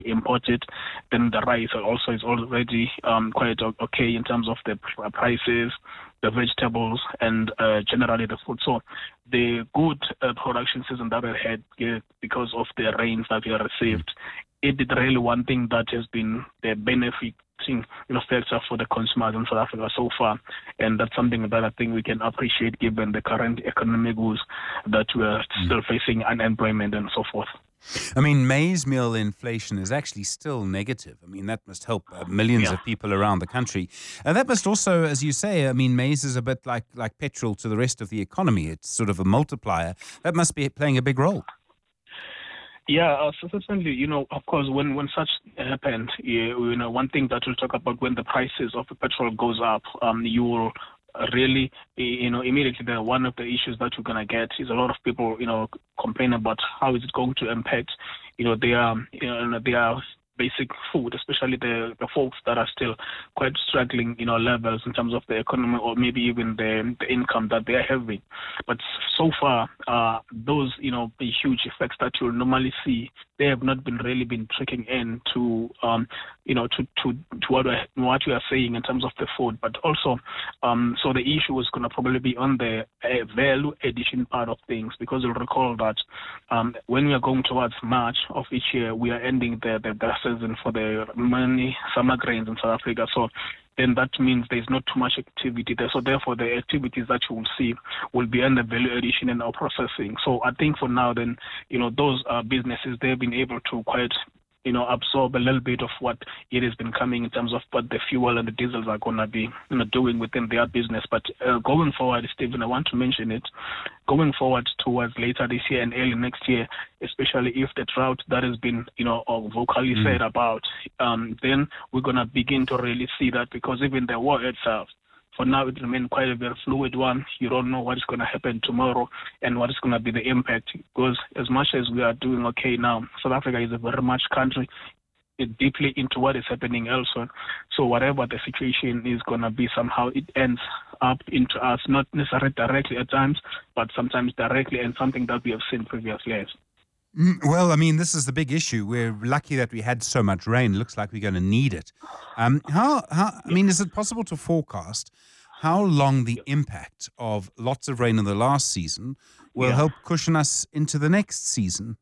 import it. Then the rice also is already quite okay in terms of the prices, the vegetables, and generally the food. So the good production season that we had because of the rains that we have received, it is really one thing that has been the benefiting factor for the consumers in South Africa so far, and that's something that I think we can appreciate given the current economic woes that we are still facing, unemployment and so forth. I mean, maize meal inflation is actually still negative. I mean, that must help millions of people around the country. And that must also, as you say, I mean, maize is a bit like petrol to the rest of the economy. It's sort of a multiplier. That must be playing a big role. Yeah, so certainly, of course, when such happened, one thing that we'll talk about when the prices of the petrol goes up, you will really, immediately one of the issues that you're going to get is a lot of people, complain about how is it going to impact, their basic food, especially the folks that are still quite struggling, levels in terms of the economy or maybe even the income that they are having. But so far, those, the huge effects that you'll normally see, they have not really been trickling in to what you are saying in terms of the food. But also, so the issue is going to probably be on the value addition part of things, because you'll recall that when we are going towards March of each year, we are ending the season for the many summer grains in South Africa. So then that means there's not too much activity there. So therefore, the activities that you will see will be under value addition and our processing. So I think for now, then, those businesses, they've been able to quite absorb a little bit of what it has been coming in terms of what the fuel and the diesels are going to be doing within their business. But going forward, Stephen, I want to mention it, going forward towards later this year and early next year, especially if the drought that has been vocally said about, then we're going to begin to really see that, because even the war itself, for now, it remains quite a very fluid one. You don't know what is going to happen tomorrow and what is going to be the impact. Because as much as we are doing okay now, South Africa is a very much country deeply into what is happening elsewhere. So whatever the situation is going to be, somehow it ends up into us, not necessarily directly at times, but sometimes directly, and something that we have seen previously. Well, I mean, this is the big issue. We're lucky that we had so much rain. It looks like we're going to need it. Is it possible to forecast how long the impact of lots of rain in the last season will help cushion us into the next season?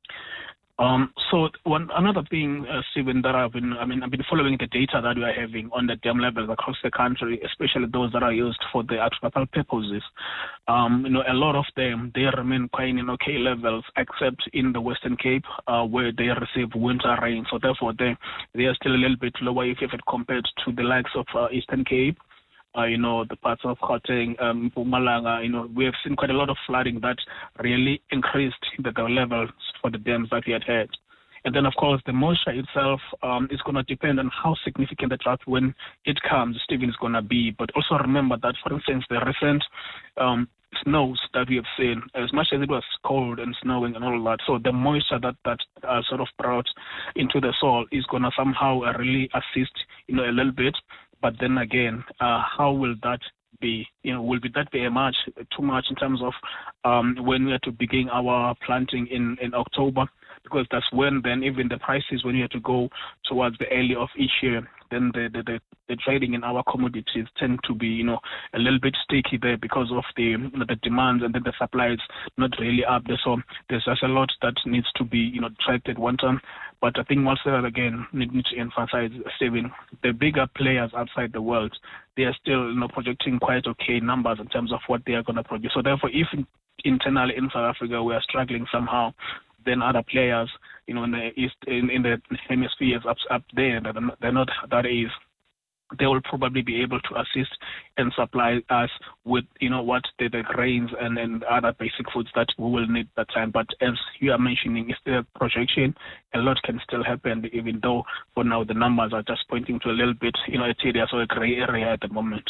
So another thing, Stephen, that I've been following the data that we are having on the dam levels across the country, especially those that are used for the agricultural purposes. A lot of them, they remain quite in okay levels, except in the Western Cape, where they receive winter rain. So therefore, they are still a little bit lower if it compared to the likes of Eastern Cape. The parts of Gauteng, Mpumalanga, we have seen quite a lot of flooding that really increased the levels for the dams that we had. And then, of course, the moisture itself is going to depend on how significant the drought, when it comes, Stephen, is going to be. But also remember that, for instance, the recent snows that we have seen, as much as it was cold and snowing and all that, so the moisture that sort of brought into the soil is going to somehow really assist, a little bit. But then again, how will that be? Will that be too much in terms of when we are to begin our planting in October? Because that's when then even the prices, when you have to go towards the early of each year, then the trading in our commodities tend to be, a little bit sticky there because of the demands, and then the supply is not really up there. So there's just a lot that needs to be, tracked at one time. But I think also, again, need to emphasize, Stephen, the bigger players outside the world, they are still, projecting quite okay numbers in terms of what they are going to produce. So therefore, if internally in South Africa we are struggling somehow, then other players, in the east, in the hemispheres up there, they're not that easy. They will probably be able to assist and supply us with, what the grains and other basic foods that we will need that time. But as you are mentioning, it's the projection. A lot can still happen, even though for now the numbers are just pointing to a little bit, a tedious or a gray area at the moment.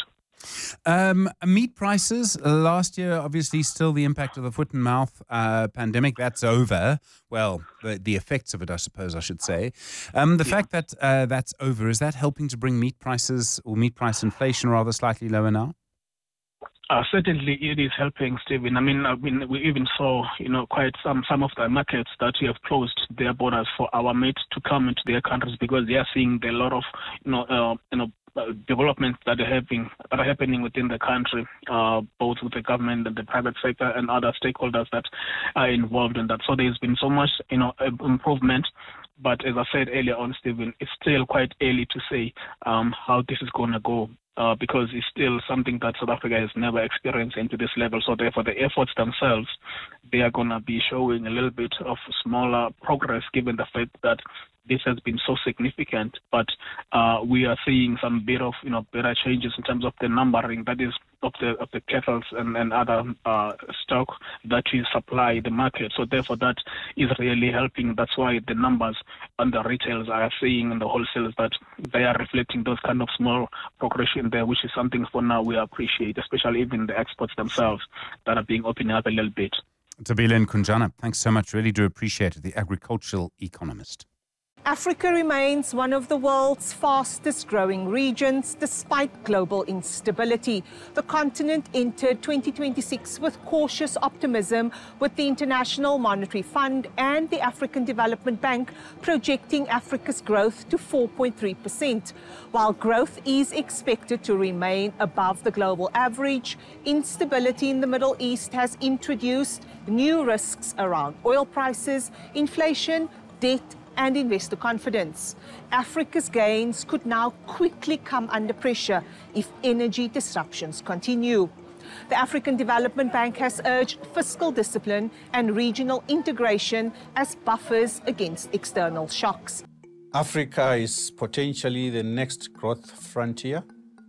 Meat prices last year, obviously still the impact of the foot and mouth pandemic, that's over. Well, the effects of it, I suppose I should say. The fact that that's over, is that helping to bring meat prices, or meat price inflation rather, slightly lower now? Certainly, it is helping, Stephen. I mean, we even saw, quite some of the markets that have closed their borders for our mates to come into their countries because they are seeing a lot of, developments that are happening within the country, both with the government and the private sector and other stakeholders that are involved in that. So there's been so much, improvement. But as I said earlier on, Stephen, it's still quite early to say how this is going to go. Because it's still something that South Africa has never experienced into this level. So therefore, the efforts themselves, they are going to be showing a little bit of smaller progress given the fact that this has been so significant. But we are seeing some bit of, better changes in terms of the numbering, that is, of the kettles and other stock that we supply the market. So therefore, that is really helping. That's why the numbers on the retails are seeing and the wholesales that they are reflecting those kind of small progression there, which is something for now we appreciate, especially even the exports themselves that are being opened up a little bit. Tabile Nkunjana, thanks so much. Really do appreciate it. The agricultural economist. Africa remains one of the world's fastest growing regions despite global instability. The continent entered 2026 with cautious optimism, with the International Monetary Fund and the African Development Bank projecting Africa's growth to 4.3%. While growth is expected to remain above the global average, instability in the Middle East has introduced new risks around oil prices, inflation, debt, and investor confidence. Africa's gains could now quickly come under pressure if energy disruptions continue. The African Development Bank has urged fiscal discipline and regional integration as buffers against external shocks. Africa is potentially the next growth frontier.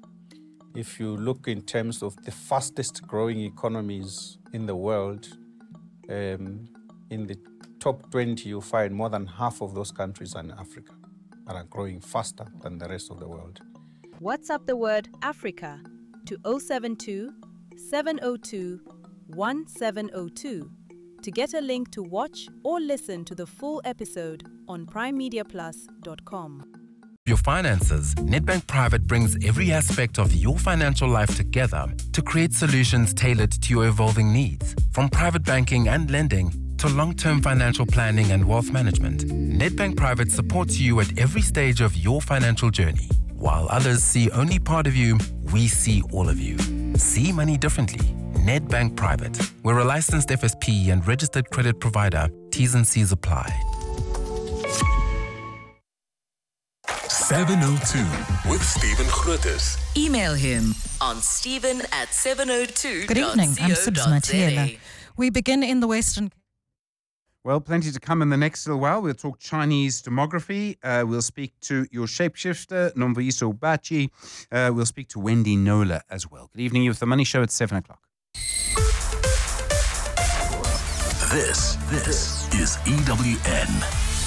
If you look in terms of the fastest growing economies in the world, in the top 20, you find more than half of those countries are in Africa and are growing faster than the rest of the world. WhatsApp the word Africa to 072 702 1702 to get a link to watch or listen to the full episode on primemediaplus.com. Your finances, Nedbank Private brings every aspect of your financial life together to create solutions tailored to your evolving needs. From private banking and lending to long-term financial planning and wealth management, Nedbank Private supports you at every stage of your financial journey. While others see only part of you, we see all of you. See money differently. Nedbank Private. We're a licensed FSP and registered credit provider. T's and C's apply. 702 with Stephen Grootes. Email him on stephen@702.co.za. Good evening, I'm Sibs Matiela. We begin in the Western. Well, plenty to come in the next little while. We'll talk Chinese demography. We'll speak to your shapeshifter, Nomvuyiso Bachi. We'll speak to Wendy Nola as well. Good evening. You're with The Money Show at 7 o'clock. This is EWN.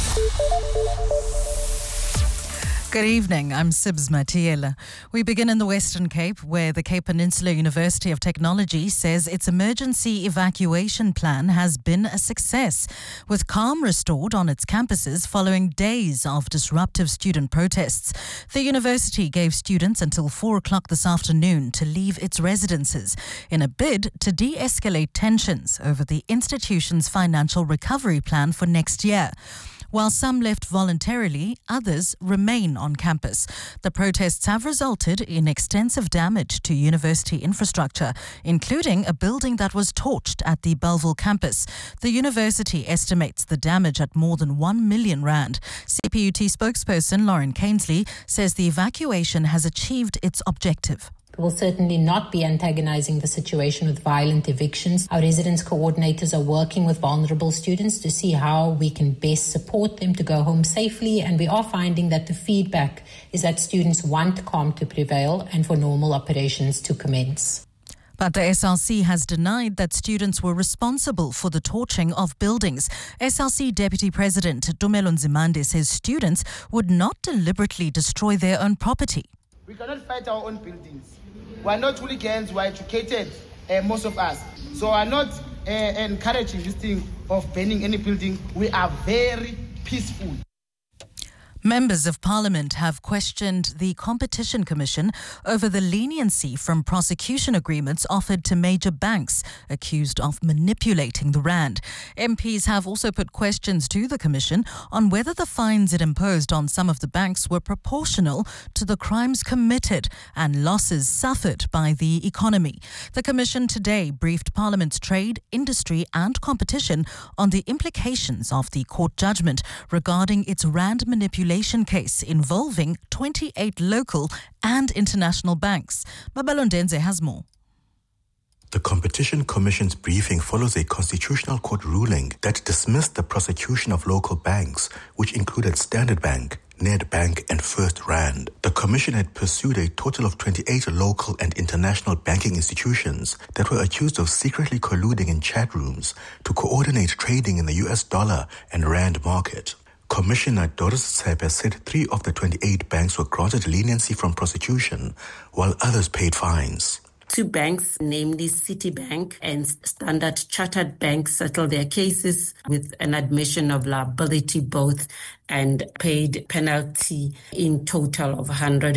Good evening, I'm Sibs Matiela. We begin in the Western Cape, where the Cape Peninsula University of Technology says its emergency evacuation plan has been a success, with calm restored on its campuses following days of disruptive student protests. The university gave students until 4 o'clock this afternoon to leave its residences in a bid to de-escalate tensions over the institution's financial recovery plan for next year. While some left voluntarily, others remain on campus. The protests have resulted in extensive damage to university infrastructure, including a building that was torched at the Bellville campus. The university estimates the damage at more than 1 million rand. CPUT spokesperson Lauren Cainsley says the evacuation has achieved its objective. We will certainly not be antagonizing the situation with violent evictions. Our residence coordinators are working with vulnerable students to see how we can best support them to go home safely, and we are finding that the feedback is that students want calm to prevail and for normal operations to commence. But the SRC has denied that students were responsible for the torching of buildings. SRC Deputy President Tumelo Nzimande says students would not deliberately destroy their own property. We cannot fight our own buildings. We are not hooligans, we are educated, most of us. So we are not encouraging this thing of burning any building. We are very peaceful. Members of Parliament have questioned the Competition Commission over the leniency from prosecution agreements offered to major banks accused of manipulating the rand. MPs have also put questions to the Commission on whether the fines it imposed on some of the banks were proportional to the crimes committed and losses suffered by the economy. The Commission today briefed Parliament's Trade, Industry and Competition on the implications of the court judgment regarding its rand manipulation case involving 28 local and international banks. Babalo Ndenze has more. The Competition Commission's briefing follows a Constitutional Court ruling that dismissed the prosecution of local banks, which included Standard Bank, Nedbank and First Rand. The Commission had pursued a total of 28 local and international banking institutions that were accused of secretly colluding in chat rooms to coordinate trading in the US dollar and rand market. Commissioner Doris Tsepe said 3 of the 28 banks were granted leniency from prosecution, while others paid fines. 2 banks, namely Citibank and Standard Chartered Bank, settled their cases with an admission of liability both and paid penalty in total of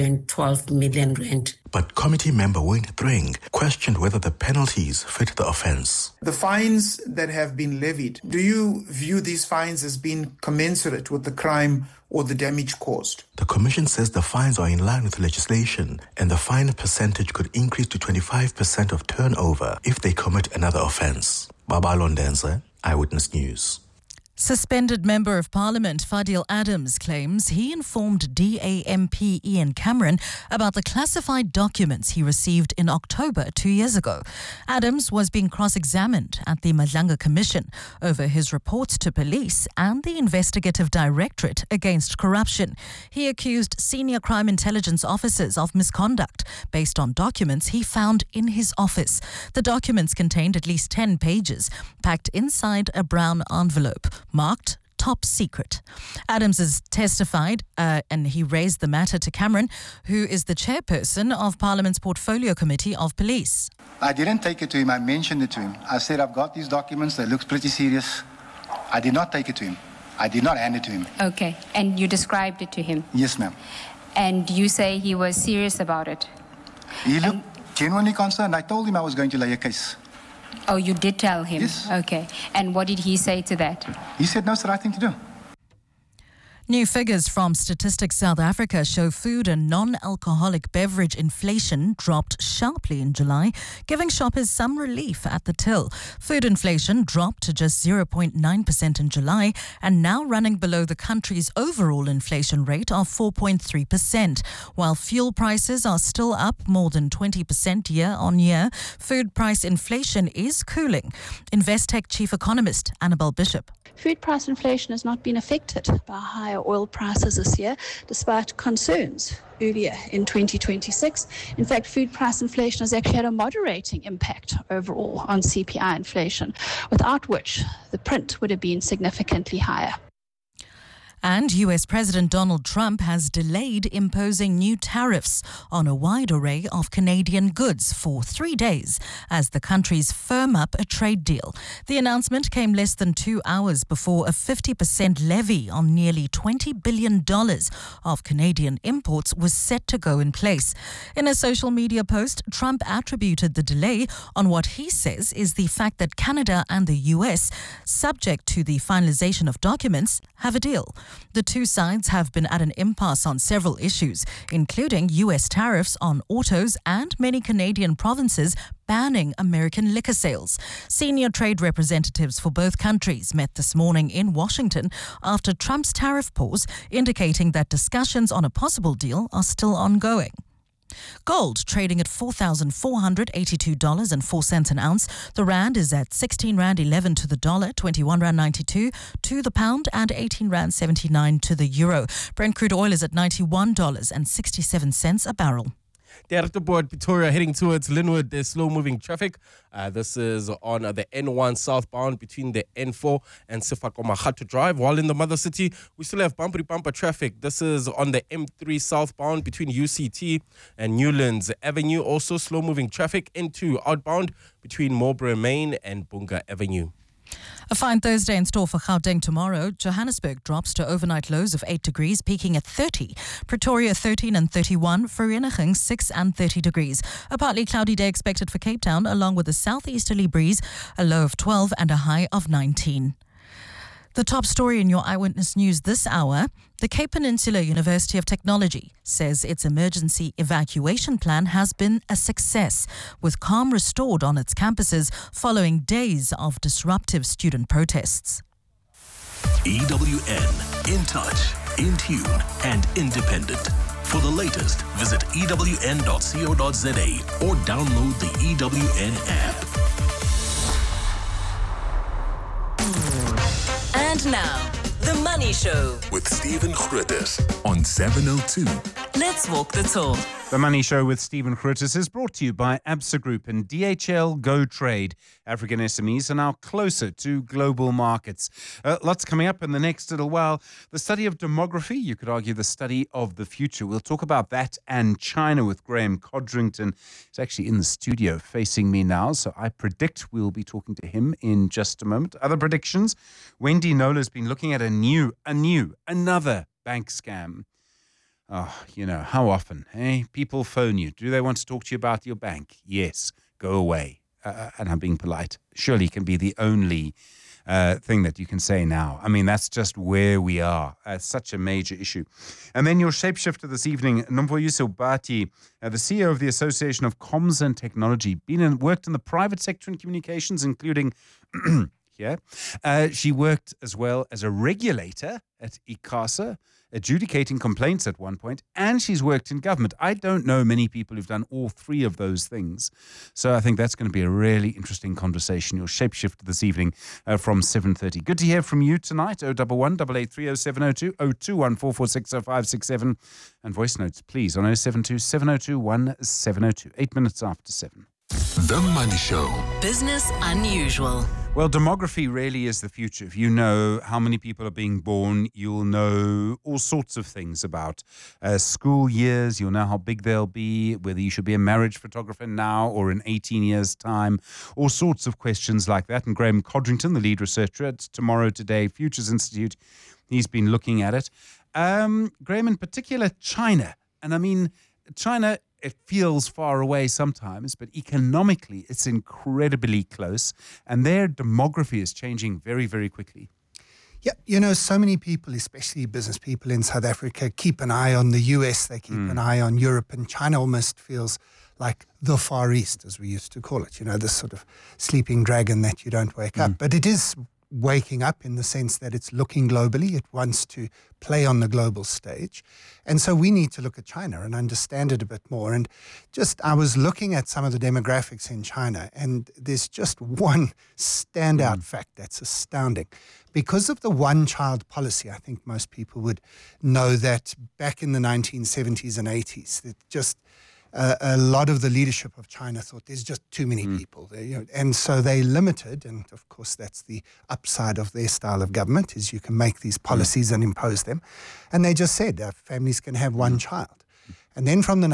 112 million rand. But committee member Wayne Thring questioned whether the penalties fit the offence. The fines that have been levied, do you view these fines as being commensurate with the crime or the damage caused? The Commission says the fines are in line with legislation and the fine percentage could increase to 25% of turnover if they commit another offence. Babalo Ndenze, Eyewitness News. Suspended Member of Parliament Fadil Adams claims he informed DAMP Ian Cameron about the classified documents he received in October 2 years ago. Adams was being cross-examined at the Madlanga Commission over his reports to police and the Investigative Directorate Against Corruption. He accused senior crime intelligence officers of misconduct based on documents he found in his office. The documents contained at least 10 pages, packed inside a brown envelope marked top secret. Adams has testified and he raised the matter to Cameron, who is the chairperson of Parliament's Portfolio Committee of Police. I didn't take it to him. I mentioned it to him. I said, I've got these documents. They look pretty serious. I did not take it to him. I did not hand it to him. Okay. And you described it to him? Yes, ma'am. And you say he was serious about it? He looked genuinely concerned. I told him I was going to lay a case. Oh, you did tell him? Yes. Okay. And what did he say to that? He said, no, it's the right thing to do. New figures from Statistics South Africa show food and non-alcoholic beverage inflation dropped sharply in July, giving shoppers some relief at the till. Food inflation dropped to just 0.9% in July and now running below the country's overall inflation rate of 4.3%. While fuel prices are still up more than 20% year on year, food price inflation is cooling. Investec Chief Economist Annabelle Bishop. Food price inflation has not been affected by higher oil prices this year, despite concerns earlier in 2026. In fact, food price inflation has actually had a moderating impact overall on CPI inflation, without which the print would have been significantly higher. And US President Donald Trump has delayed imposing new tariffs on a wide array of Canadian goods for 3 days as the countries firm up a trade deal. The announcement came less than 2 hours before a 50% levy on nearly $20 billion of Canadian imports was set to go in place. In a social media post, Trump attributed the delay on what he says is the fact that Canada and the US, subject to the finalization of documents, have a deal. The two sides have been at an impasse on several issues, including US tariffs on autos and many Canadian provinces banning American liquor sales. Senior trade representatives for both countries met this morning in Washington after Trump's tariff pause, indicating that discussions on a possible deal are still ongoing. Gold trading at $4,482.04 an ounce. The rand is at 16 Rand 11 to the dollar, 21 Rand 92 to the pound and 18 Rand 79 to the euro. Brent crude oil is at $91.67 a barrel. Port Pretoria heading towards Linwood. There's slow-moving traffic. This is on the N1 southbound between the N4 and Sefako Makhato Drive. While in the mother city, we still have bumper traffic. This is on the M3 southbound between UCT and Newlands Avenue. Also slow-moving traffic. N2 outbound between Marlborough Main and Bunga Avenue. A fine Thursday in store for Gauteng tomorrow. Johannesburg drops to overnight lows of 8 degrees, peaking at 30. Pretoria 13 and 31. Vereeniging 6 and 30 degrees. A partly cloudy day expected for Cape Town, along with a southeasterly breeze, a low of 12 and a high of 19. The top story in your Eyewitness News this hour, the Cape Peninsula University of Technology says its emergency evacuation plan has been a success, with calm restored on its campuses following days of disruptive student protests. EWN, in touch, in tune, and independent. For the latest, visit ewn.co.za or download the EWN app. And now, The Money Show with Stephen Grootes on 702. Let's walk the talk. The Money Show with Stephen Grootes is brought to you by Absa Group and DHL Go Trade. African SMEs are now closer to global markets. Lots coming up in the next little while. The study of demography, you could argue the study of the future. We'll talk about that and China with Graham Codrington. He's actually in the studio facing me now, so I predict we'll be talking to him in just a moment. Other predictions, Wendy Knowler's been looking at another bank scam. Oh, you know, how often, people phone you. Do they want to talk to you about your bank? Yes, go away. And I'm being polite. Surely can be the only thing that you can say now. I mean, that's just where we are. Such a major issue. And then your shapeshifter this evening, Nomvoyiso Bati, the CEO of the Association of Comms and Technology, worked in the private sector in communications, including... here. She worked as well as a regulator at ICASA, adjudicating complaints at one point, and she's worked in government. I don't know many people who've done all three of those things. So I think that's going to be a really interesting conversation. Your shapeshifter this evening from 7:30. Good to hear from you tonight. 011 883 0702 021 4460567. And voice notes, please, on 072 702 1702. 8 minutes after 7. The Money Show. Business Unusual. Well, demography really is the future. If you know how many people are being born, you'll know all sorts of things about school years. You'll know how big they'll be, whether you should be a marriage photographer now or in 18 years' time, all sorts of questions like that. And Graham Codrington, the lead researcher at Tomorrow Today Futures Institute, he's been looking at it. Graham, in particular, China. And I mean, China... It feels far away sometimes, but economically it's incredibly close, and their demography is changing very, very quickly. Yeah, you know, so many people, especially business people in South Africa, keep an eye on the US, they keep an eye on Europe, and China almost feels like the Far East, as we used to call it, you know, this sort of sleeping dragon that you don't wake up. But it is waking up in the sense that it's looking globally. It wants to play on the global stage. And so we need to look at China and understand it a bit more. And I was looking at some of the demographics in China, and there's just one standout fact that's astounding. Because of the one-child policy, I think most people would know that back in the 1970s and 80s, that just a lot of the leadership of China thought there's just too many people there, you know, and so they limited, and of course that's the upside of their style of government, is you can make these policies and impose them, and they just said families can have one child. And then from the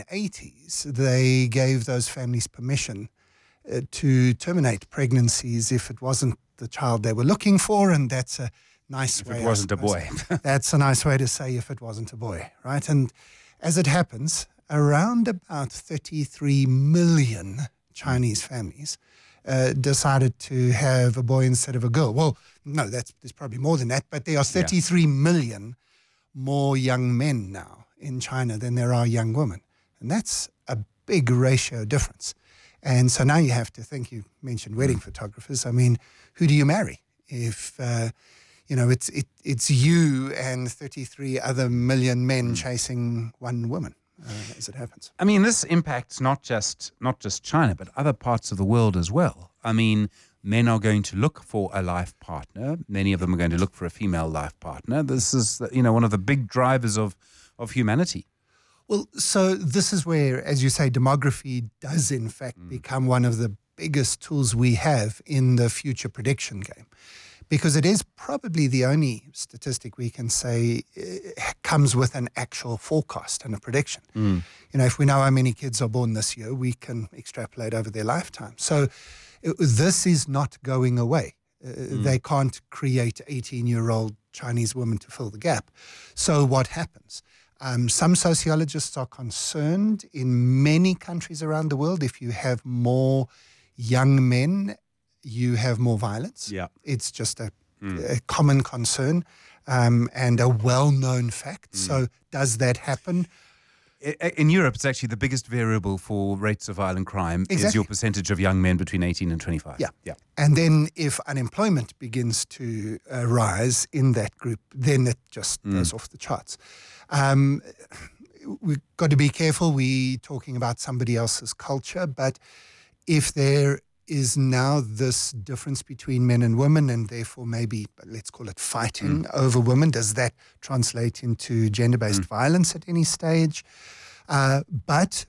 1980s, they gave those families permission to terminate pregnancies if it wasn't the child they were looking for, and that's a nice way. If it wasn't a boy. That's a nice way to say if it wasn't a boy, right? And as it happens, around about 33 million Chinese families decided to have a boy instead of a girl. Well, no, there's probably more than that, but there are 33 million more young men now in China than there are young women. And that's a big ratio difference. And so now you have to think, you mentioned wedding photographers. I mean, who do you marry? If, you know, it's you and 33 other million men chasing one woman. As it happens. I mean, this impacts not just China, but other parts of the world as well. I mean, men are going to look for a life partner. Many of them are going to look for a female life partner. This is, you know, one of the big drivers of humanity. Well, so this is where, as you say, demography does in fact become one of the biggest tools we have in the future prediction game. Because it is probably the only statistic we can say comes with an actual forecast and a prediction. You know, if we know how many kids are born this year, we can extrapolate over their lifetime. So this is not going away. They can't create 18-year-old Chinese women to fill the gap. So what happens? Some sociologists are concerned in many countries around the world, if you have more young men, you have more violence. Yeah. It's just a common concern and a well-known fact. So does that happen? In Europe, it's actually the biggest variable for rates of violent crime is your percentage of young men between 18 and 25. Yeah. And then if unemployment begins to rise in that group, then it just goes off the charts. We've got to be careful. We're talking about somebody else's culture, but if there is now this difference between men and women, and therefore maybe, let's call it fighting over women, does that translate into gender-based violence at any stage? But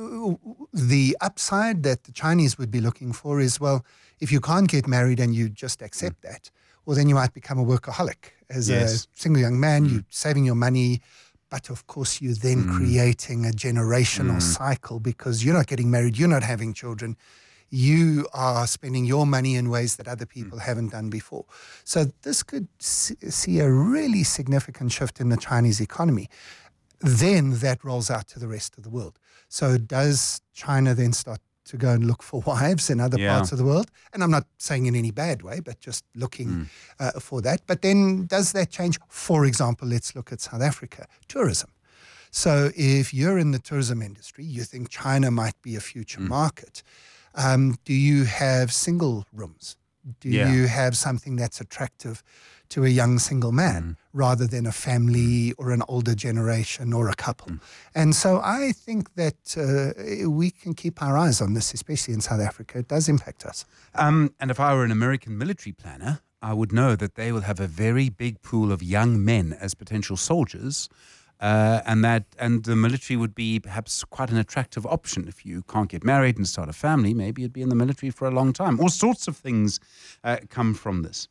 the upside that the Chinese would be looking for is, well, if you can't get married and you just accept that, well, then you might become a workaholic. As a single young man, you're saving your money, but of course you're then creating a generational cycle because you're not getting married, you're not having children. You are spending your money in ways that other people haven't done before. So this could see a really significant shift in the Chinese economy. Then that rolls out to the rest of the world. So does China then start to go and look for wives in other parts of the world? And I'm not saying in any bad way, but just looking for that. But then does that change? For example, let's look at South Africa, tourism. So if you're in the tourism industry, you think China might be a future market. Do you have single rooms? Do you have something that's attractive to a young single man rather than a family or an older generation or a couple? And so I think that we can keep our eyes on this, especially in South Africa. It does impact us. And if I were an American military planner, I would know that they will have a very big pool of young men as potential soldiers. And the military would be perhaps quite an attractive option. If you can't get married and start a family, maybe you'd be in the military for a long time. All sorts of things come from this.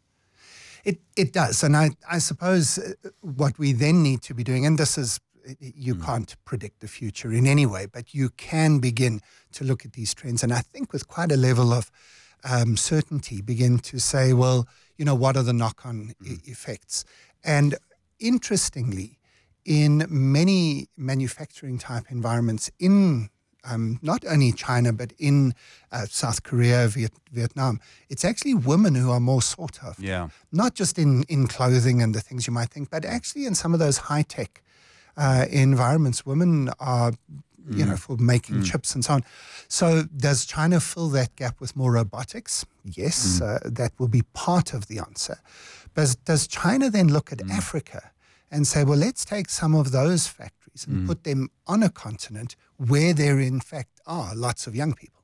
It does. And I suppose what we then need to be doing, and this is, you can't predict the future in any way, but you can begin to look at these trends. And I think with quite a level of certainty, begin to say, well, what are the knock-on effects? And interestingly, in many manufacturing type environments in not only China, but in South Korea, Vietnam, it's actually women who are more sought after. Yeah. Not just in clothing and the things you might think, but actually in some of those high-tech environments, women are, for making chips and so on. So does China fill that gap with more robotics? Yes, that will be part of the answer. But does China then look at Africa and say, well, let's take some of those factories and put them on a continent where there, in fact, are lots of young people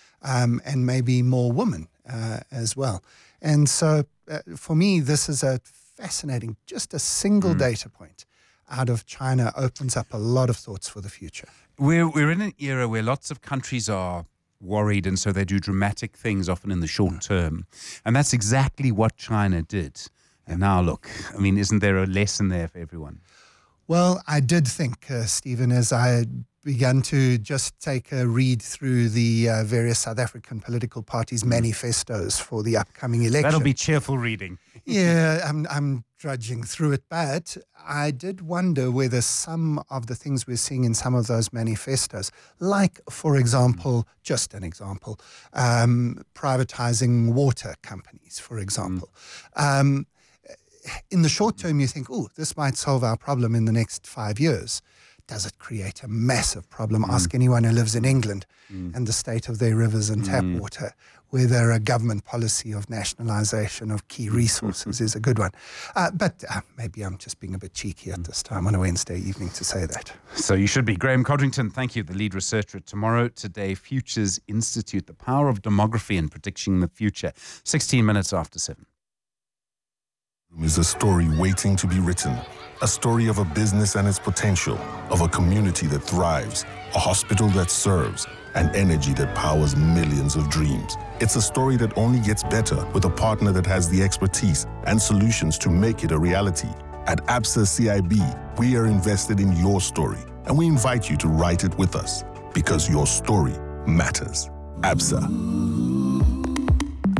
and maybe more women as well. And so for me, this is a fascinating, just a single data point out of China opens up a lot of thoughts for the future. We're in an era where lots of countries are worried, and so they do dramatic things often in the short term. And that's exactly what China did. And now look, I mean, isn't there a lesson there for everyone? Well, I did think, Stephen, as I began to just take a read through the various South African political parties' manifestos for the upcoming election. That'll be cheerful reading. Yeah, I'm drudging through it, but I did wonder whether some of the things we're seeing in some of those manifestos, like, for example, just an example, privatizing water companies, for example, in the short term, you think, oh, this might solve our problem in the next 5 years. Does it create a massive problem? Ask anyone who lives in England and the state of their rivers and tap water, whether a government policy of nationalisation of key resources is a good one. But maybe I'm just being a bit cheeky at this time on a Wednesday evening to say that. So you should be. Graham Codrington, thank you, the lead researcher at Tomorrow Today Futures Institute, the power of demography in predicting the future. 16 minutes after 7. Is a story waiting to be written. A story of a business and its potential, of a community that thrives, a hospital that serves, and energy that powers millions of dreams. It's a story that only gets better with a partner that has the expertise and solutions to make it a reality. At Absa CIB, we are invested in your story, and we invite you to write it with us, because your story matters. Absa.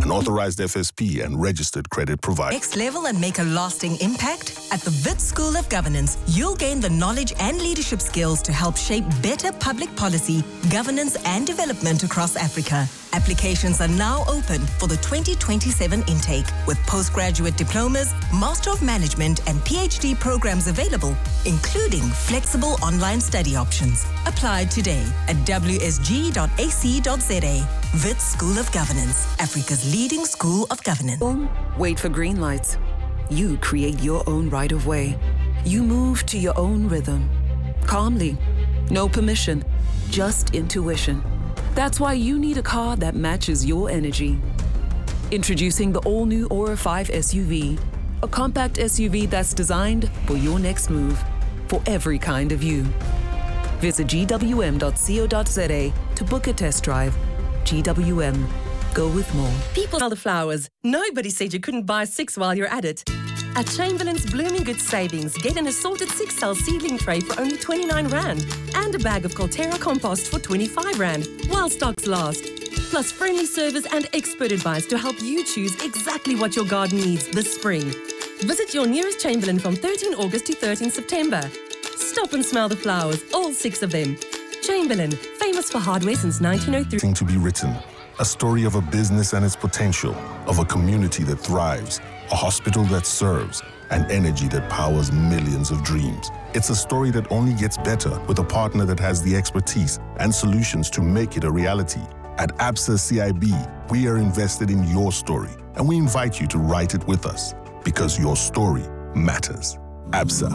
an authorized FSP and registered credit provider. Next level and make a lasting impact? At the Wits School of Governance, you'll gain the knowledge and leadership skills to help shape better public policy, governance and development across Africa. Applications are now open for the 2027 intake, with postgraduate diplomas, Master of Management and PhD programs available, including flexible online study options. Apply today at wsg.ac.za. Wits School of Governance, Africa's leading school of governance. Don't wait for green lights. You create your own right of way. You move to your own rhythm. Calmly. No permission, just intuition. That's why you need a car that matches your energy. Introducing the all-new Aura 5 SUV, a compact SUV that's designed for your next move, for every kind of you. Visit gwm.co.za to book a test drive. GWM. Go with more. People sell the flowers. Nobody said you couldn't buy 6 while you're at it. At Chamberlain's Blooming Goods Savings, get an assorted 6-cell seedling tray for only 29 Rand and a bag of Colterra compost for 25 Rand while stocks last. Plus friendly service and expert advice to help you choose exactly what your garden needs this spring. Visit your nearest Chamberlain from 13 August to 13 September. Stop and smell the flowers, all 6 of them. Chamberlain, famous for hardware since 1903. To be written, a story of a business and its potential, of a community that thrives, a hospital that serves, and energy that powers millions of dreams. It's a story that only gets better with a partner that has the expertise and solutions to make it a reality. At Absa CIB, we are invested in your story, and we invite you to write it with us, because your story matters. Absa,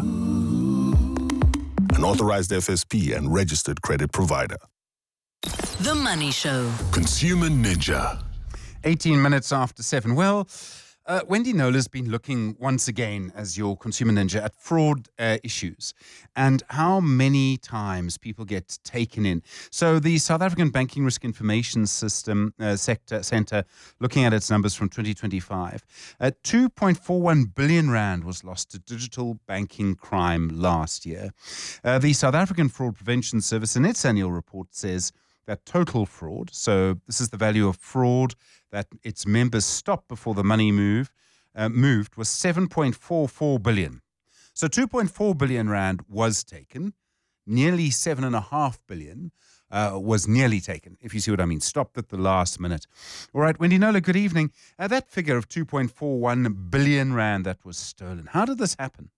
an authorized FSP and registered credit provider. The Money Show. Consumer Ninja. 18 minutes after 7. Well, Wendy Knowler's been looking once again as your consumer ninja at fraud issues and how many times people get taken in. So the South African Banking Risk Information System Centre, looking at its numbers from 2025, 2.41 billion Rand was lost to digital banking crime last year. The South African Fraud Prevention Service in its annual report says that total fraud, so this is the value of fraud that its members stopped before the money moved, was 7.44 billion. So 2.4 billion Rand was taken. Nearly 7.5 billion was nearly taken, if you see what I mean. Stopped at the last minute. All right, Wendy Knowler, good evening. That figure of 2.41 billion Rand that was stolen, how did this happen?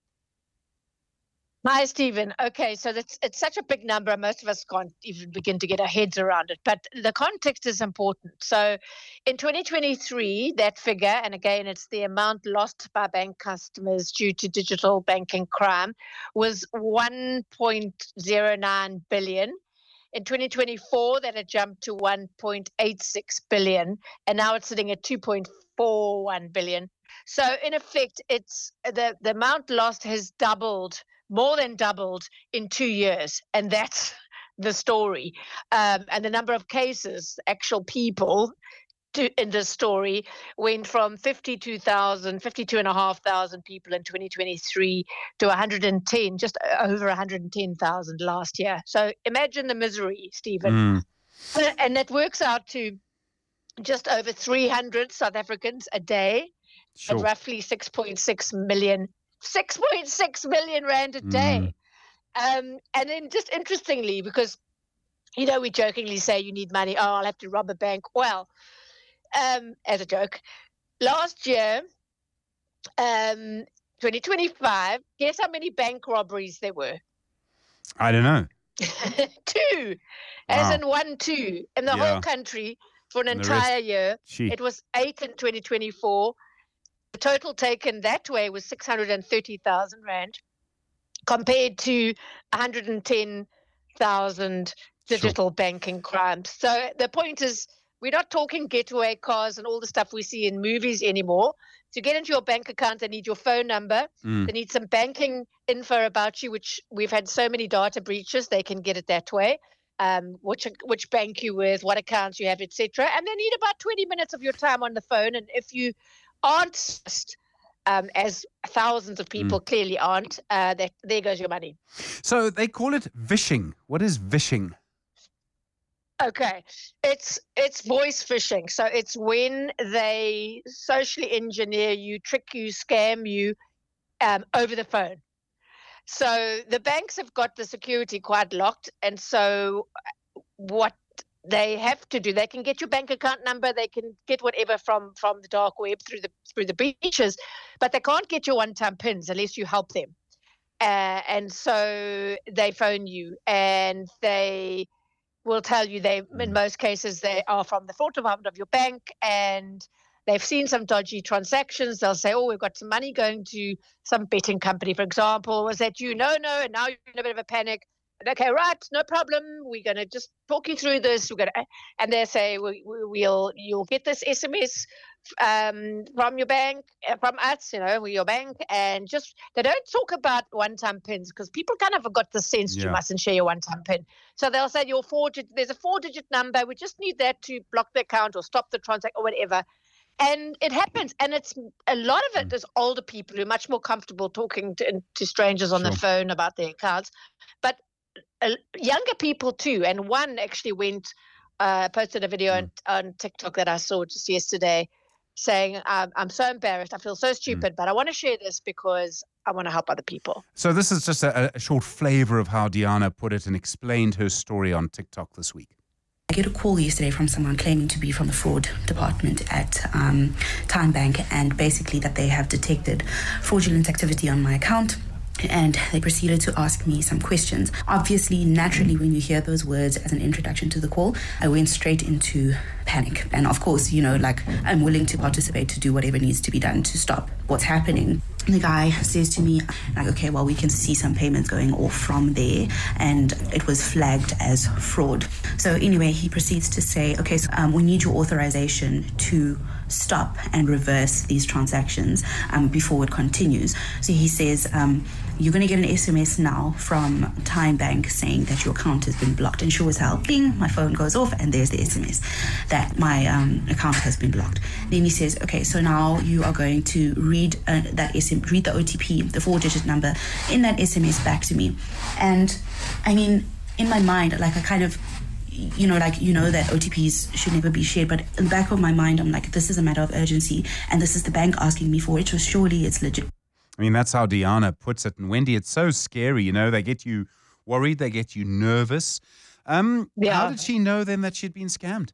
Hi, Stephen. Okay, so it's such a big number, most of us can't even begin to get our heads around it. But the context is important. So in 2023, that figure, and again, it's the amount lost by bank customers due to digital banking crime, was 1.09 billion. In 2024, that had jumped to 1.86 billion, and now it's sitting at 2.41 billion. So in effect, it's the amount lost has doubled, more than doubled in 2 years. And that's the story. And the number of cases, actual people in this story went from 52,500 people in 2023 to 110, just over 110,000 last year. So imagine the misery, Stephen. And that works out to just over 300 South Africans a day, at roughly 6.6 million Rand a day. And then just interestingly, because, we jokingly say you need money, I'll have to rob a bank. Well, as a joke, last year, 2025, guess how many bank robberies there were? I don't know. 2, as in 1, 2, in the whole country for an entire year. It was 8 in 2024. The total taken that way was 630,000 Rand compared to 110,000 digital banking crimes. So the point is, we're not talking getaway cars and all the stuff we see in movies anymore. To get into your bank account, they need your phone number. They need some banking info about you, which we've had so many data breaches, they can get it that way. Which bank you're with, what accounts you have, etc. And they need about 20 minutes of your time on the phone. And if you aren't, as thousands of people clearly aren't, there goes your money. So they call it vishing. What is vishing? Okay, it's voice phishing. So it's when they socially engineer you, trick you, scam you over the phone. So the banks have got the security quite locked, and so what they have to do, they can get your bank account number, they can get whatever from the dark web through the breaches, but they can't get your one-time pins unless you help them. And so they phone you, and they will tell you in most cases they are from the fraud department of your bank, and they've seen some dodgy transactions. They'll say, oh, we've got some money going to some betting company, for example. Was that you? No, and now you're in a bit of a panic. Okay, right, no problem. We're going to just talk you through this. And they say, you'll get this SMS from your bank, from us, your bank, and they don't talk about one-time pins because people kind of have got the sense you mustn't share your one-time pin. So they'll say there's a 4-digit number. We just need that to block the account or stop the transaction or whatever. And it happens, and it's a lot of it is older people who are much more comfortable talking to strangers on the phone about their accounts, but younger people too. And one actually posted a video on TikTok that I saw just yesterday, saying, "I'm so embarrassed. I feel so stupid, but I want to share this because I want to help other people." So this is just a short flavor of how Diana put it and explained her story on TikTok this week. I get a call yesterday from someone claiming to be from the fraud department at Time Bank, and basically that they have detected fraudulent activity on my account. And they proceeded to ask me some questions. Obviously, naturally, when you hear those words as an introduction to the call, I went straight into panic. And of course, I'm willing to participate, to do whatever needs to be done to stop what's happening. The guy says to me, okay, well, we can see some payments going off from there, and it was flagged as fraud. So anyway, he proceeds to say, okay, so we need your authorization to stop and reverse these transactions before it continues. So he says, you're going to get an SMS now from Time Bank saying that your account has been blocked. And sure as hell, bing, my phone goes off and there's the SMS that my account has been blocked. Then he says, okay, so now you are going to read read the OTP, the 4-digit number in that SMS back to me. And I mean, in my mind, I kind of, that OTPs should never be shared, but in the back of my mind, I'm like, this is a matter of urgency, and this is the bank asking me for it, so surely it's legit. I mean, that's how Diana puts it. And Wendy, it's so scary, they get you worried, they get you nervous. How did she know then that she'd been scammed?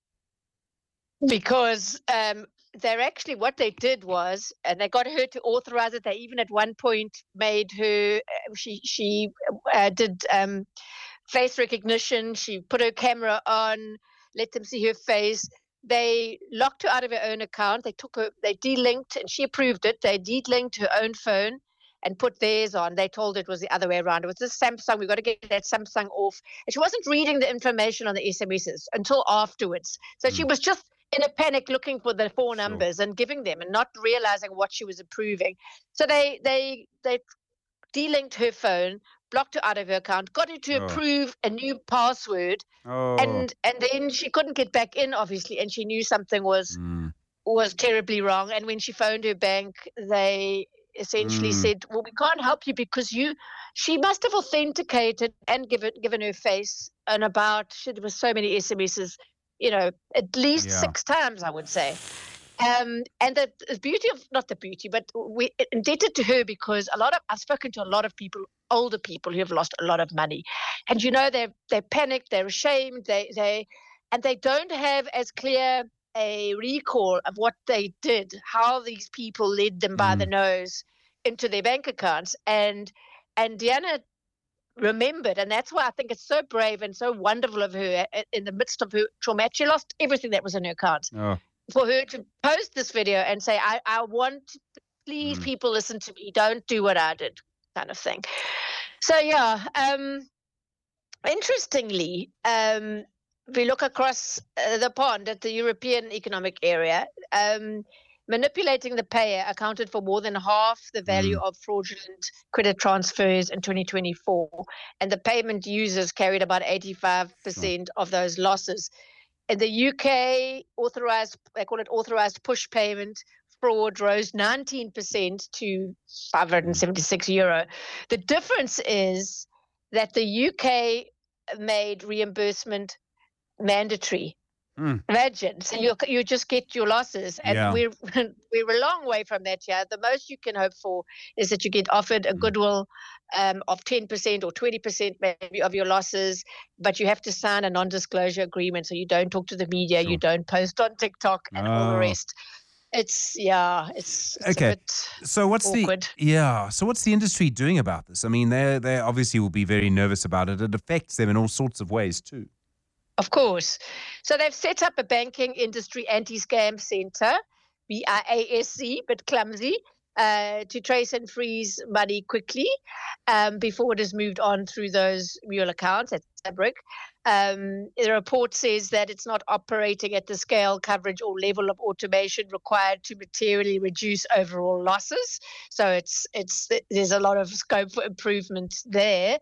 Because they're actually, what they did was, and they got her to authorize it. They even at one point made her, she did face recognition. She put her camera on, let them see her face. They locked her out of her own account. They delinked, and she approved it. They delinked her own phone and put theirs on. They told her it was the other way around. It was this Samsung. We've got to get that Samsung off. And she wasn't reading the information on the SMSs until afterwards. So she was just in a panic looking for the 4 numbers and giving them and not realizing what she was approving. So they delinked her phone, blocked her out of her account, got her to approve a new password, and then she couldn't get back in, obviously, and she knew something was terribly wrong. And when she phoned her bank, they essentially said, well, we can't help you because she must have authenticated and given her face, and there was so many SMSs, at least 6 times, I would say. And the beauty of, not the beauty, but we're indebted to her because I've spoken to a lot of people, older people who have lost a lot of money. And, they're panicked, they're ashamed, and they don't have as clear a recall of what they did, how these people led them by the nose into their bank accounts. And Diana remembered, and that's why I think it's so brave and so wonderful of her in the midst of her trauma. She lost everything that was in her account. For her to post this video and say, I want, please, people listen to me, don't do what I did, kind of thing. So, interestingly, we look across the pond at the European Economic Area, manipulating the payer accounted for more than half the value of fraudulent credit transfers in 2024, and the payment users carried about 85% of those losses. In the UK, they call it authorized push payment fraud, rose 19% to €576. The difference is that the UK made reimbursement mandatory. Imagine. So you just get your losses, and we're a long way from that here. The most you can hope for is that you get offered a goodwill of 10% or 20% maybe of your losses, but you have to sign a non-disclosure agreement, so you don't talk to the media, you don't post on TikTok, and all the rest. It's okay. a bit so what's awkward. So what's the industry doing about this? I mean, they obviously will be very nervous about it. It affects them in all sorts of ways too. Of course. So they've set up a banking industry anti-scam center, BIASC, but clumsy, to trace and freeze money quickly before it is moved on through those real accounts at Fabric. The report says that it's not operating at the scale, coverage, or level of automation required to materially reduce overall losses. So there's a lot of scope for improvement there.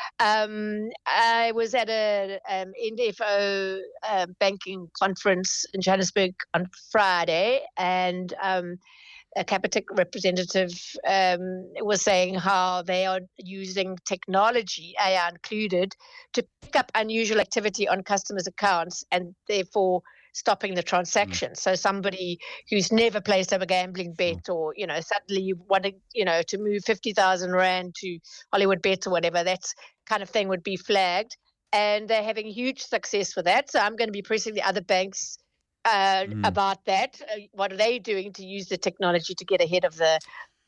I was at a NFO banking conference in Johannesburg on Friday, and a Capitec representative was saying how they are using technology, AI included, to pick up unusual activity on customers' accounts and therefore stopping the transaction. So somebody who's never placed a gambling bet, or suddenly you want to move 50,000 rand to Hollywood Bet or whatever, that kind of thing would be flagged, and they're having huge success with that. So I'm going to be pressing the other banks about that. What are they doing to use the technology to get ahead of the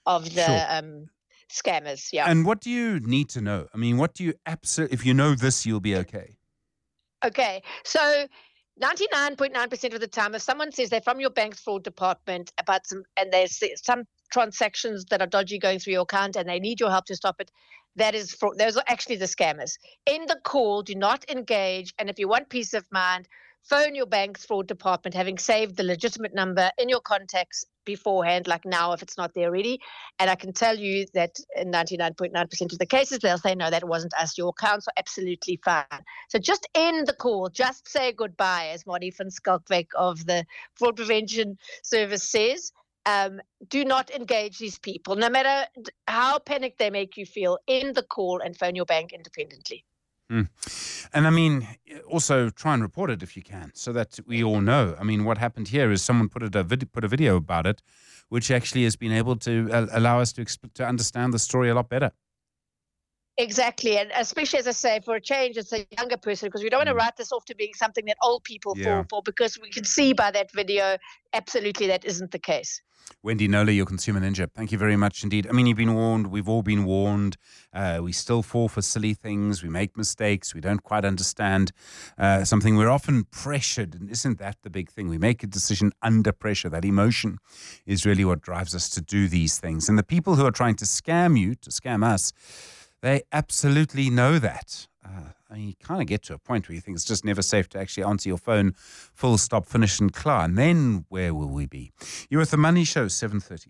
scammers? Yeah. And what do you need to know? I mean, what do you if you know this, you'll be okay. Okay. So 99.9% of the time, if someone says they're from your bank's fraud department and there's some transactions that are dodgy going through your account and they need your help to stop it, that is fraud. Those are actually the scammers. In the call, do not engage. And if you want peace of mind, phone your bank's fraud department, having saved the legitimate number in your contacts beforehand, like now, if it's not there already. And I can tell you that in 99.9% of the cases, they'll say, no, that wasn't us. Your accounts are absolutely fine. So just end the call. Just say goodbye, as Marty van Skalkwyk of the Fraud Prevention Service says. Do not engage these people. No matter how panicked they make you feel, end the call and phone your bank independently. And I mean, also try and report it if you can, so that we all know. I mean, what happened here is someone put a video about it, which actually has been able to allow us to understand the story a lot better. Exactly, and especially, as I say, for a change, it's a younger person, because we don't want to write this off to being something that old people fall for, because we can see by that video, absolutely, that isn't the case. Wendy Knowler, your Consumer Ninja, thank you very much indeed. I mean, you've been warned. We've all been warned. We still fall for silly things. We make mistakes. We don't quite understand something. We're often pressured, and isn't that the big thing? We make a decision under pressure. That emotion is really what drives us to do these things. And the people who are trying to scam you, to scam us, they absolutely know that. I mean, you kind of get to a point where you think it's just never safe to actually answer your phone, full stop, finish and clear. And then where will we be? You're at The Money Show, 7:30.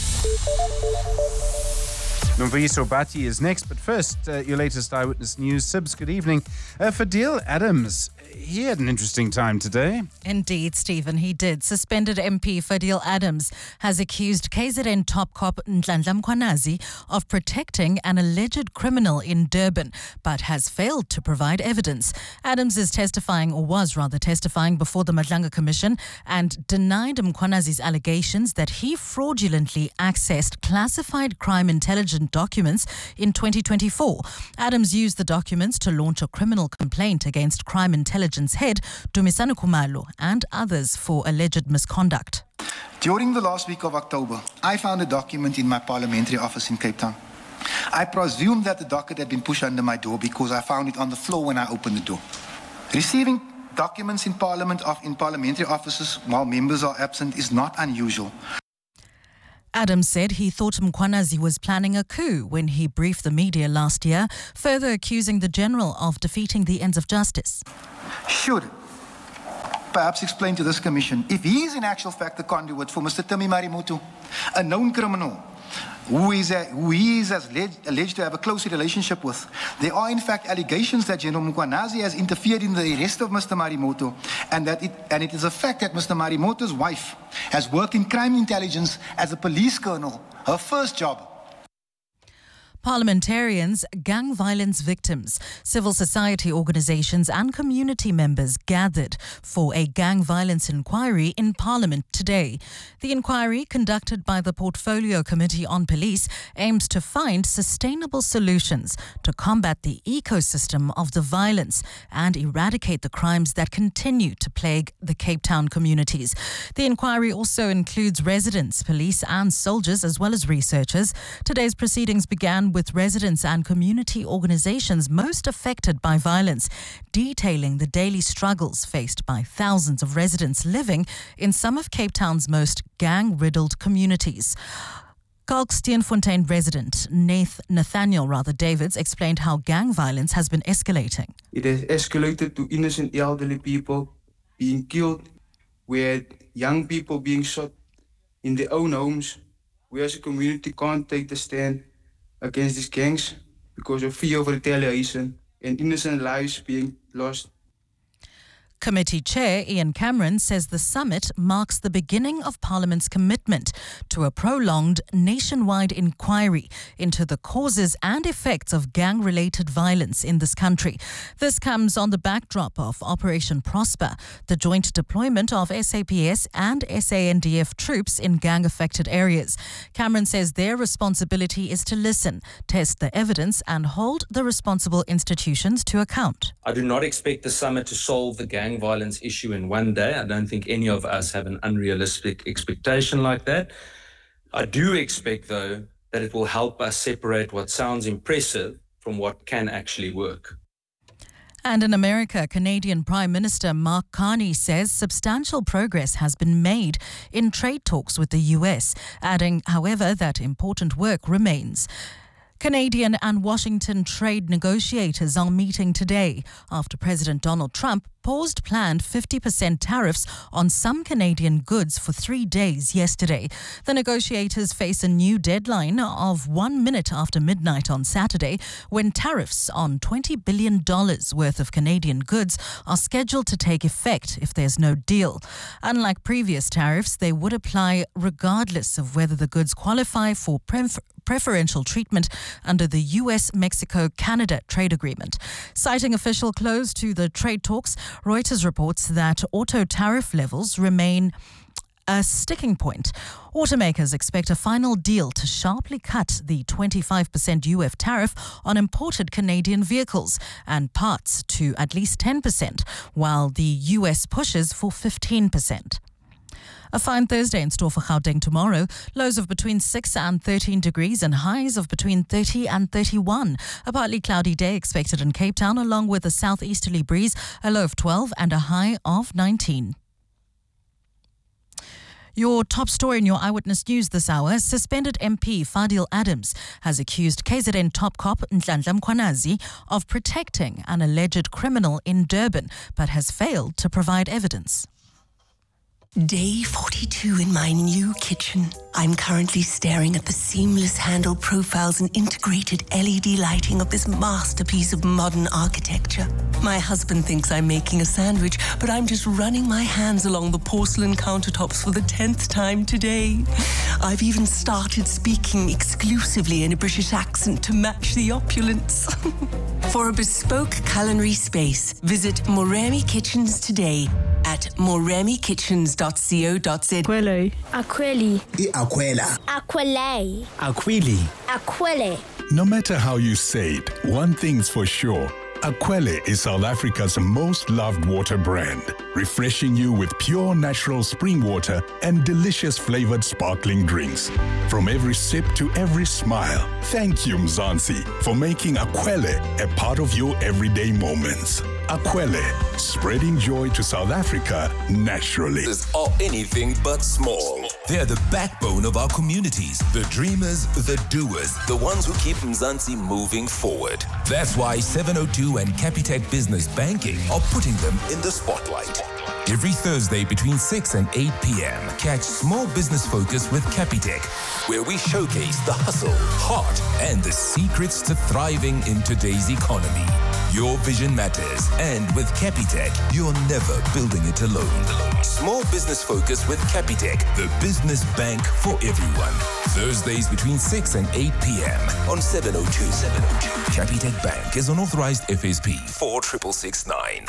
Nomvuyisa Obati is next, but first, your latest Eyewitness News. Sibs, good evening. Fadil Adams, he had an interesting time today. Indeed, Stephen, he did. Suspended MP Fadil Adams has accused KZN top cop Nhlanhla Mkhwanazi of protecting an alleged criminal in Durban, but has failed to provide evidence. Adams is testifying, or was rather testifying, before the Madlanga Commission and denied Mkhwanazi's allegations that he fraudulently accessed classified crime intelligence documents in 2024. Adams used the documents to launch a criminal complaint against crime intelligence head Dumisani Khumalo and others for alleged misconduct. During the last week of October, I found a document in my parliamentary office in Cape Town. I presumed that the docket had been pushed under my door because I found it on the floor when I opened the door. Receiving documents in parliamentary offices while members are absent is not unusual. Adams said he thought Mkhwanazi was planning a coup when he briefed the media last year, further accusing the general of defeating the ends of justice. Should perhaps explain to this commission if he is in actual fact the conduit for Mr. Timmy Marimoto, a known criminal who he is alleged to have a close relationship with. There are in fact allegations that General Mkhwanazi has interfered in the arrest of Mr. Marimoto, and it is a fact that Mr. Marimoto's wife has worked in crime intelligence as a police colonel, her first job. Parliamentarians, gang violence victims, civil society organisations and community members gathered for a gang violence inquiry in Parliament today. The inquiry, conducted by the Portfolio Committee on Police, aims to find sustainable solutions to combat the ecosystem of the violence and eradicate the crimes that continue to plague the Cape Town communities. The inquiry also includes residents, police and soldiers, as well as researchers. Today's proceedings began with residents and community organisations most affected by violence, detailing the daily struggles faced by thousands of residents living in some of Cape Town's most gang-riddled communities. Kalksteenfontein resident Nathaniel Davids explained how gang violence has been escalating. It has escalated to innocent elderly people being killed, where young people being shot in their own homes. We as a community can't take the stand against these gangs because of fear of retaliation and innocent lives being lost. Committee Chair Ian Cameron says the summit marks the beginning of Parliament's commitment to a prolonged nationwide inquiry into the causes and effects of gang-related violence in this country. This comes on the backdrop of Operation Prosper, the joint deployment of SAPS and SANDF troops in gang-affected areas. Cameron says their responsibility is to listen, test the evidence and hold the responsible institutions to account. I do not expect the summit to solve the gang violence issue in one day. I don't think any of us have an unrealistic expectation like that. I do expect, though, that it will help us separate what sounds impressive from what can actually work. And in America, Canadian Prime Minister Mark Carney says substantial progress has been made in trade talks with the US, adding, however, that important work remains. Canadian and Washington trade negotiators are meeting today after President Donald Trump paused planned 50% tariffs on some Canadian goods for 3 days yesterday. The negotiators face a new deadline of 1 minute after midnight on Saturday, when tariffs on $20 billion worth of Canadian goods are scheduled to take effect if there's no deal. Unlike previous tariffs, they would apply regardless of whether the goods qualify for preferential treatment under the US-Mexico-Canada trade agreement. Citing official close to the trade talks, Reuters reports that auto tariff levels remain a sticking point. Automakers expect a final deal to sharply cut the 25% UF tariff on imported Canadian vehicles and parts to at least 10%, while the US pushes for 15%. A fine Thursday in store for Gauteng tomorrow. Lows of between 6 and 13 degrees and highs of between 30 and 31. A partly cloudy day expected in Cape Town, along with a southeasterly breeze, a low of 12 and a high of 19. Your top story in your Eyewitness News this hour: suspended MP Fadil Adams has accused KZN top cop Nhlanhla Mkhwanazi of protecting an alleged criminal in Durban, but has failed to provide evidence. Day 42 in my new kitchen. I'm currently staring at the seamless handle profiles and integrated LED lighting of this masterpiece of modern architecture. My husband thinks I'm making a sandwich, but I'm just running my hands along the porcelain countertops for the 10th time today. I've even started speaking exclusively in a British accent to match the opulence. For a bespoke culinary space, visit Moremi Kitchens today at moremikitchens.co.za. Aquele. Aquili. Aquela. Aquile. Aquili. Aquile. No matter how you say it, one thing's for sure. Aquele is South Africa's most loved water brand, refreshing you with pure natural spring water and delicious flavored sparkling drinks. From every sip to every smile, thank you, Mzansi, for making Aquele a part of your everyday moments. Aquele, spreading joy to South Africa naturally. Are anything but small. They're the backbone of our communities, the dreamers, the doers, the ones who keep Mzansi moving forward. That's why 702 and Capitec Business Banking are putting them in the spotlight. Every Thursday between 6 and 8 p.m., catch Small Business Focus with Capitec, where we showcase the hustle, heart, and the secrets to thriving in today's economy. Your vision matters. And with Capitec, you're never building it alone. Small business focus with Capitec, the business bank for everyone. Thursdays between 6 and 8 p.m. on 702. Capitec Bank is an authorized FSP 46669.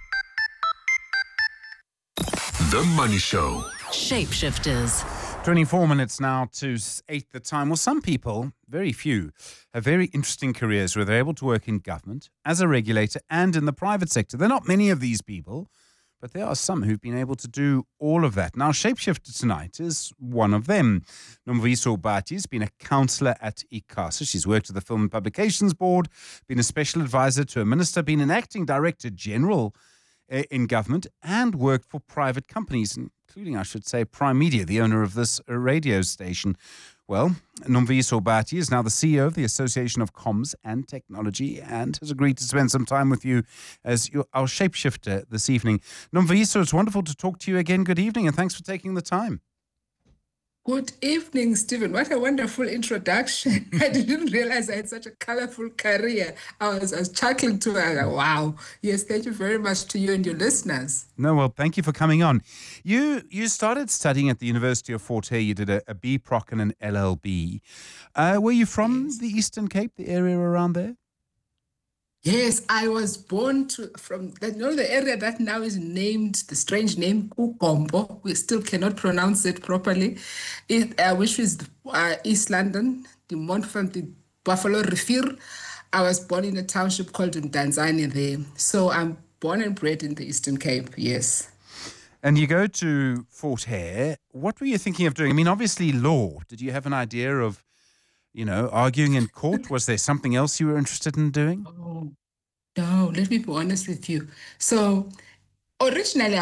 The Money Show. Shapeshifters. 24 minutes now to 8 the time. Well, some people, very few, have very interesting careers where they're able to work in government, as a regulator, and in the private sector. There are not many of these people, but there are some who've been able to do all of that. Now, Shapeshifter tonight is one of them. Nomviso Bati has been a councillor at ICASA. She's worked at the Film and Publications Board, been a special advisor to a minister, been an acting director general in government, and worked for private companies, including, I should say, Prime Media, the owner of this radio station. Well, Nomviso Bati is now the CEO of the Association of Comms and Technology and has agreed to spend some time with you as our shapeshifter this evening. Nomviso, it's wonderful to talk to you again. Good evening, and thanks for taking the time. Good evening, Stephen. What a wonderful introduction. I didn't realize I had such a colorful career. I was chuckling to it. Wow. Yes, thank you very much to you and your listeners. No, well, thank you for coming on. You started studying at the University of Fort Hare. You did a BProc and an LLB. Were you from the Eastern Cape, the area around there? Yes, I was born from the area that now is named the strange name Kukombo. We still cannot pronounce it properly, which is East London, the Montfort, the Buffalo Rivier. I was born in a township called Tanzania there. So I'm born and bred in the Eastern Cape, yes. And you go to Fort Hare. What were you thinking of doing? I mean, obviously law. Did you have an idea of arguing in court? Was there something else you were interested in doing? Oh, no, let me be honest with you. So originally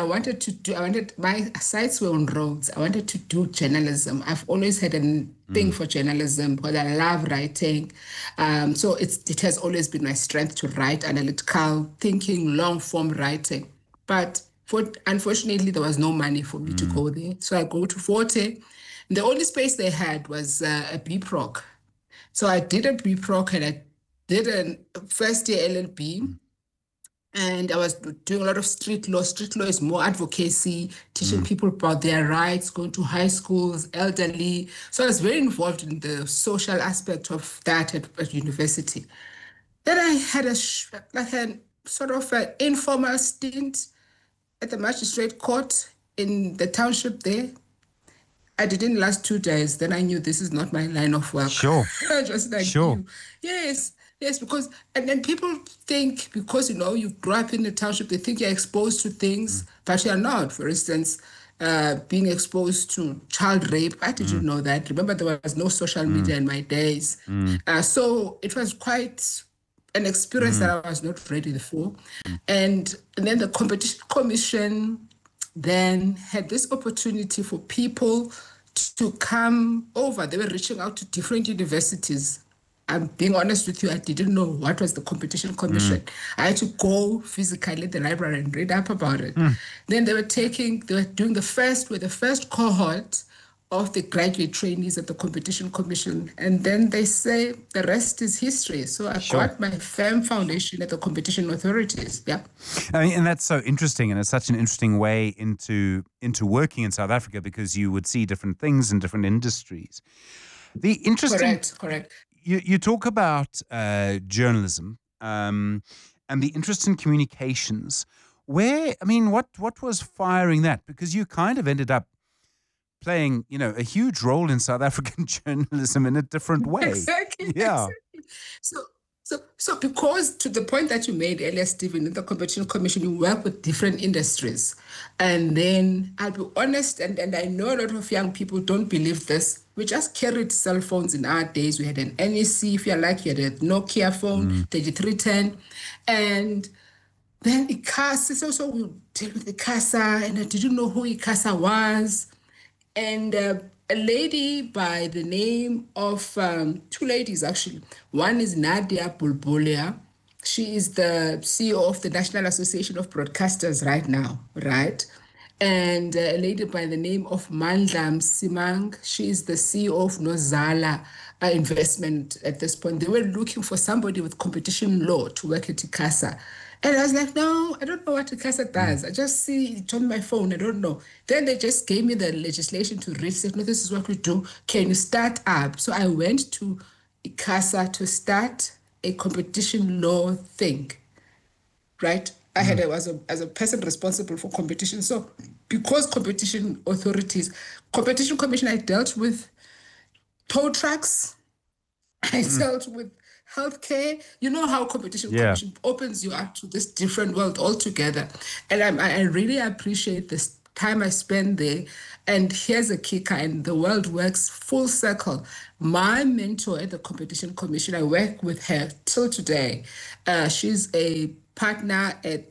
my sights were on roads. I wanted to do journalism. I've always had a thing for journalism because I love writing. So it has always been my strength to write, analytical thinking, long form writing. But unfortunately, there was no money for me to go there. So I go to Fort Hare. The only space they had was a BProc. So I did a BProc and I did a first year LLB. And I was doing a lot of street law. Street law is more advocacy, teaching people about their rights, going to high schools, elderly. So I was very involved in the social aspect of that at university. Then I had a sort of an informal stint at the magistrate court in the township there. I didn't last 2 days. Then I knew this is not my line of work. Sure. Just like sure. you. Yes, because, and then people think because, you grew up in the township, they think you're exposed to things, but you're not. For instance, being exposed to child rape, I didn't know that. Remember, there was no social media in my days. So it was quite an experience that I was not ready for. And then the Competition Commission then had this opportunity for people to come over. They were reaching out to different universities. I'm being honest with you, I didn't know what was the Competition Commission. I had to go physically at the library and read up about it. Then they were doing the first cohort of the graduate trainees at the Competition Commission. And then they say the rest is history. So I got my firm foundation at the competition authorities. Yeah. I mean, and that's so interesting. And it's such an interesting way into working in South Africa because you would see different things in different industries. The interesting... Correct. You talk about journalism and the interest in communications. What was firing that? Because you kind of ended up playing, a huge role in South African journalism in a different way. Exactly. Yeah. Exactly. So because to the point that you made earlier, Stephen, in the Competition Commission, you work with different industries. And then I'll be honest, and I know a lot of young people don't believe this. We just carried cell phones in our days. We had an NEC, if you're like, you had a Nokia phone, 3310. And then ICASA, so we dealt with ICASA, and I didn't know who ICASA was. And a lady by the name of, two ladies actually. One is Nadia Bulbulia. She is the CEO of the National Association of Broadcasters right now, right? And a lady by the name of Mandla Msimang. She is the CEO of Nozala investment at this point. They were looking for somebody with competition law to work at ICASA. And I was like, no, I don't know what ICASA does. I just see it on my phone. I don't know. Then they just gave me the legislation to read. Said, no, this is what we do. Can you start up? So I went to ICASA to start a competition law thing, right? I had as a person responsible for competition. So because competition commission, I dealt with tow trucks, I dealt with healthcare. You know how competition commission opens you up to this different world altogether. And I really appreciate this time I spent there. And here's a kicker, and the world works full circle. My mentor at the competition commission, I work with her till today. She's a partner at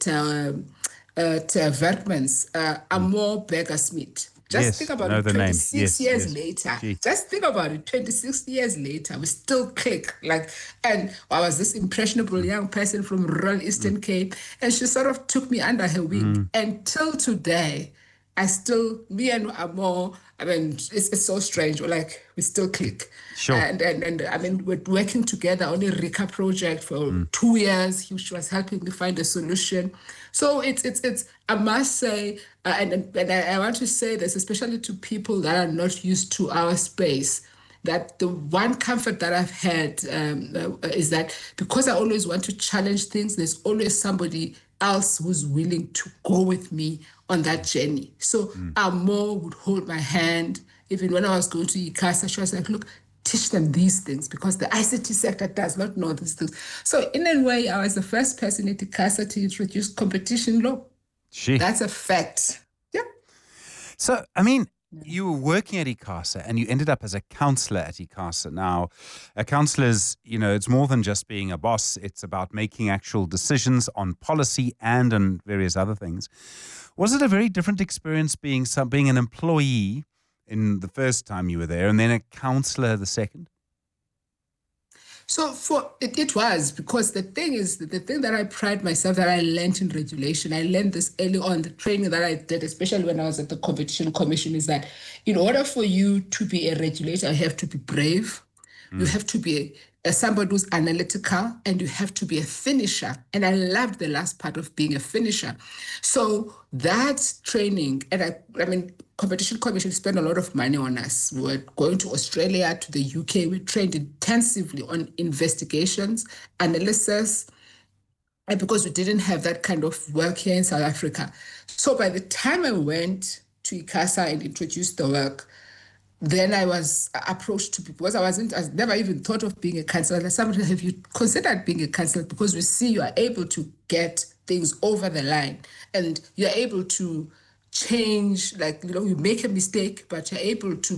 Werkmans, Amor Beggar-Smith. Just think about it, 26 years later. Just think about it, 26 years later, we still click. And I was this impressionable young person from rural Eastern Cape, and she sort of took me under her wing. And till today, me and Amor, I mean, it's so strange. We still click. Sure. And I mean, we're working together on a RICA project for 2 years. She was helping me find a solution. So it's I must say, and I want to say this, especially to people that are not used to our space, that the one comfort that I've had is that because I always want to challenge things, there's always somebody else who's willing to go with me on that journey. So Amor would hold my hand. Even when I was going to ICASA, she was like, look, teach them these things because the ICT sector does not know these things. So in a way, I was the first person at ICASA to introduce competition law. That's a fact. Yeah. So, I mean, you were working at ICASA and you ended up as a counselor at ICASA. Now, a counselor is, it's more than just being a boss. It's about making actual decisions on policy and on various other things. Was it a very different experience being an employee in the first time you were there and then a counselor the second? So it was, because the thing that I pride myself that I learned in regulation, I learned this early on, the training that I did, especially when I was at the Competition Commission, is that in order for you to be a regulator, you have to be brave. You have to be somebody who's analytical, and you have to be a finisher. And I loved the last part of being a finisher. So that training, and I mean, Competition Commission spent a lot of money on us. We were going to Australia, to the UK. We trained intensively on investigations, analysis, and because we didn't have that kind of work here in South Africa. So by the time I went to ICASA and introduced the work, then I was approached to people, because I never even thought of being a counselor. Somebody, have you considered being a counselor? Because we see you are able to get things over the line and you're able to change, you make a mistake, but you're able to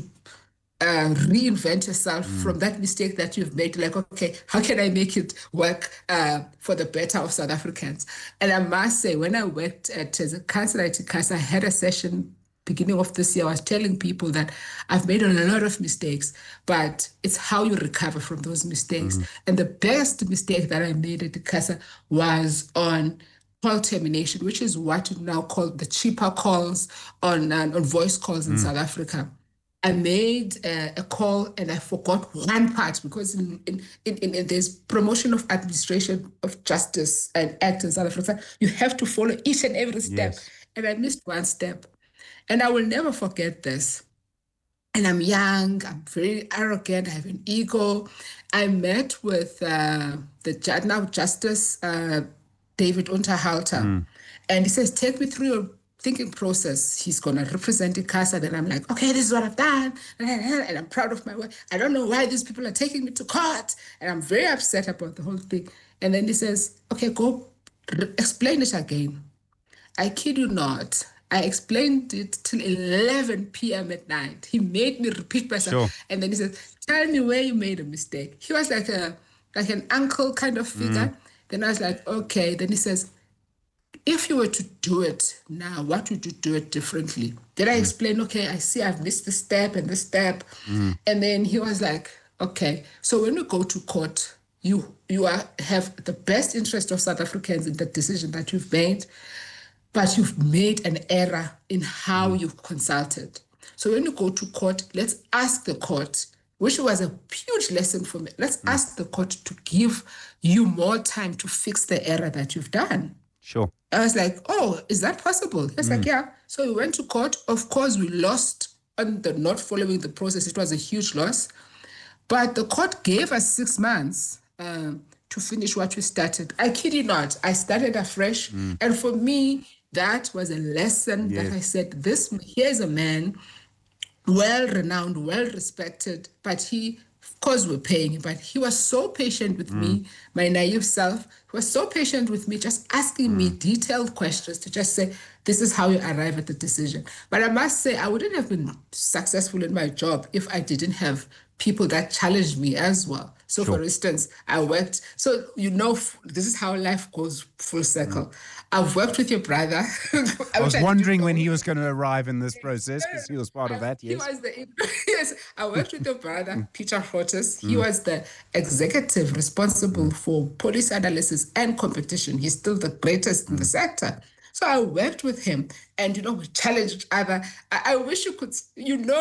reinvent yourself from that mistake that you've made. Okay, how can I make it work for the better of South Africans? And I must say, when I worked as a counselor at ICASA, I had a session beginning of this year. I was telling people that I've made a lot of mistakes, but it's how you recover from those mistakes. And the best mistake that I made at ICASA was on call termination, which is what you now call the cheaper calls on voice calls in South Africa. I made a call and I forgot one part, because in there's promotion of administration of justice and act in South Africa, you have to follow each and every step. Yes. And I missed one step. And I will never forget this. And I'm young, I'm very arrogant, I have an ego. I met with the now Justice David Unterhalter. And he says, take me through your thinking process. He's going to represent ICASA. Then I'm like, okay, this is what I've done. And I'm proud of my work. I don't know why these people are taking me to court. And I'm very upset about the whole thing. And then he says, okay, go explain it again. I kid you not. I explained it till 11 p.m. at night. He made me repeat myself. Sure. And then he said, tell me where you made a mistake. He was like an uncle kind of figure. Then I was like, okay. Then he says, if you were to do it now, what would you do it differently? Then I explained, okay, I see I've missed this step and this step. And then he was like, okay, so when you go to court, you have the best interest of South Africans in the decision that you've made, but you've made an error in how you've consulted. So when you go to court, let's ask the court which was a huge lesson for me. Let's ask the court to give you more time to fix the error that you've done. Sure. I was like, oh, is that possible? It's like, yeah. So we went to court. Of course, we lost on the not following the process. It was a huge loss. But the court gave us 6 months to finish what we started. I kid you not. I started afresh. And for me, that was a lesson that I said, here's a man, well-renowned, well-respected, but he, of course, we're paying him, but he was so patient with me, my naive self. He was so patient with me, just asking me detailed questions to just say, this is how you arrive at the decision. But I must say, I wouldn't have been successful in my job if I didn't have people that challenged me as well. So, for instance, I worked, so this is how life goes full circle. I've worked with your brother. I was wondering when he was going to arrive in this process because he was part of that, yes. Yes, I worked with your brother, Peter Fortis. He was the executive responsible for police analysis and competition. He's still the greatest in the sector. So I worked with him and, we challenged each other. I wish you could,